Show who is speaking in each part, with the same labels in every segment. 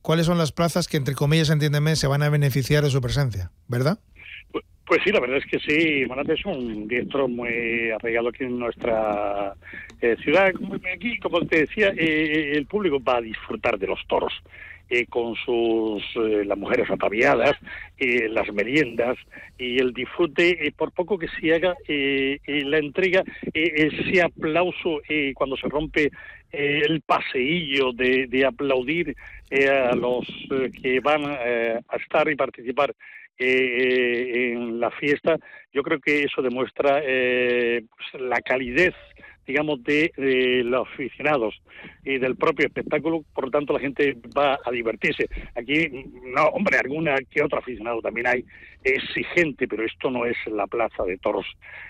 Speaker 1: cuáles son las plazas que, entre comillas, entiéndeme, se van a beneficiar de su presencia, ¿verdad?
Speaker 2: Pues sí, la verdad es que sí, Morante es un diestro muy arraigado aquí en nuestra ciudad. Aquí, como te decía, el público va a disfrutar de los toros. Con las mujeres ataviadas, las meriendas y el disfrute, por poco que se haga la entrega, ese aplauso cuando se rompe el paseillo de aplaudir a los que van a estar y participar en la fiesta. Yo creo que eso demuestra pues, la calidez, digamos, de los aficionados y del propio espectáculo. Por lo tanto, la gente va a divertirse. Aquí, no, hombre, alguna que otro aficionado también hay exigente, pero esto no es la plaza de toros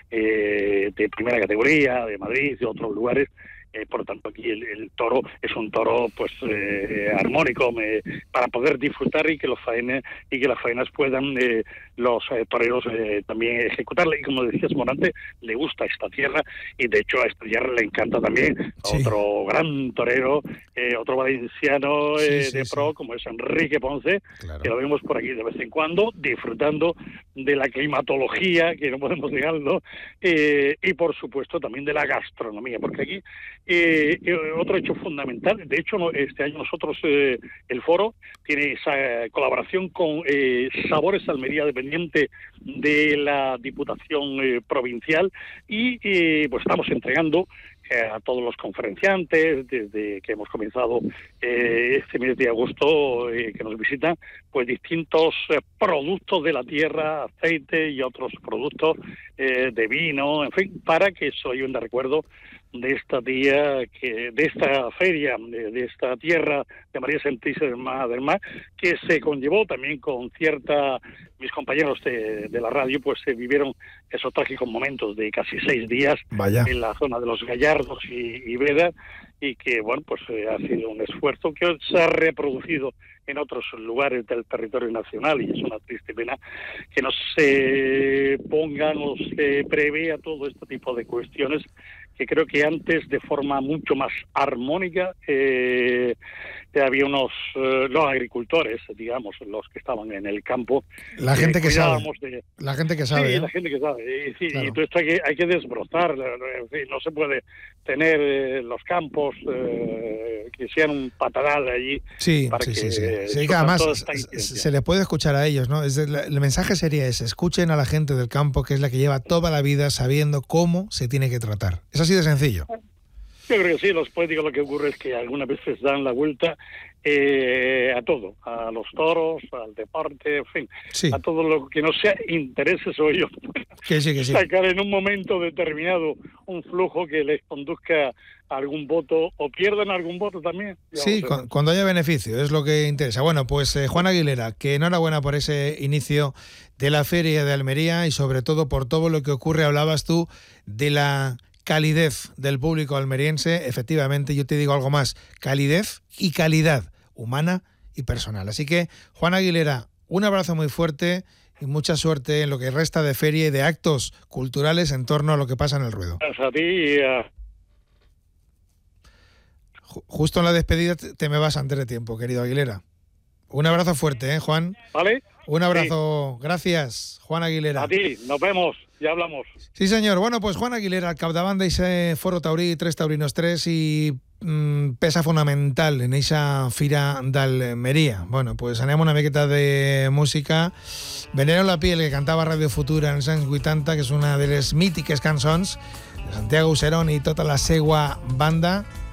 Speaker 2: de primera categoría, de Madrid, de otros lugares. Por lo tanto, aquí el toro es un toro pues armónico para poder disfrutar y que las faenas puedan los toreros también ejecutarla. Y como decías, Morante, le gusta esta tierra y de hecho a esta tierra le encanta también otro gran torero, otro valenciano pro, como es Enrique Ponce, claro, que lo vemos por aquí de vez en cuando, disfrutando de la climatología, que no podemos negarlo, y por supuesto también de la gastronomía, porque aquí otro hecho fundamental, de hecho este año nosotros, el foro tiene esa colaboración con Sabores Almería, dependiente de la Diputación Provincial, y pues estamos entregando a todos los conferenciantes, desde que hemos comenzado este mes de agosto que nos visitan, pues distintos productos de la tierra, aceite y otros productos de vino, en fin, para que eso haya un recuerdo de esta de esta feria, de esta tierra de María Santísima del Mar, que se conllevó también con mis compañeros de la radio, pues se vivieron esos trágicos momentos de casi 6 días en la zona de los Gallardos y Veda, y que, bueno, pues ha sido un esfuerzo que se ha reproducido en otros lugares del territorio nacional, y es una triste pena que no se pongan o se prevea todo este tipo de cuestiones, que creo que antes, de forma mucho más armónica, había los agricultores, digamos, los que estaban en el campo.
Speaker 1: La gente que sabe. La gente que sabe.
Speaker 2: Sí, la gente que sabe.
Speaker 1: Claro.
Speaker 2: Y todo esto hay que desbrozar. En fin, no se puede tener los campos que sean un patadal allí.
Speaker 1: Sí, que además se les puede escuchar a ellos, ¿no? El mensaje sería ese: escuchen a la gente del campo, que es la que lleva toda la vida sabiendo cómo se tiene que tratar. Es así de sencillo.
Speaker 2: Yo creo que sí, los políticos lo que ocurre es que algunas veces dan la vuelta a todo, a los toros, al deporte, en fin, a todo lo que no sea intereses o ellos sacar en un momento determinado un flujo que les conduzca a algún voto o pierdan algún voto también.
Speaker 1: Sí, cuando haya beneficio, es lo que interesa. Bueno, pues Juan Aguilera, que enhorabuena por ese inicio de la Feria de Almería y sobre todo por todo lo que ocurre. Hablabas tú de la calidez del público almeriense. Efectivamente, yo te digo algo más: calidez y calidad humana y personal. Así que, Juan Aguilera, un abrazo muy fuerte y mucha suerte en lo que resta de feria y de actos culturales en torno a lo que pasa en el ruedo.
Speaker 2: Gracias a ti y
Speaker 1: Justo en la despedida te me vas antes de tiempo, querido Aguilera. Un abrazo fuerte, Juan.
Speaker 2: ¿Vale?
Speaker 1: Un abrazo. Sí. Gracias, Juan Aguilera.
Speaker 2: A ti, nos vemos, ya hablamos.
Speaker 1: Sí, señor. Bueno, pues Juan Aguilera, al capdavant d'ese Foro Taurí, 3 taurinos 3, i peça fonamental en eixa Fira d'Almeria. Bueno, pues anem una miqueta de música. Venero la piel, que cantava a Radio Futura en els anys 80, que és una de les mítiques cançons de Santiago Userón i tota la seua banda.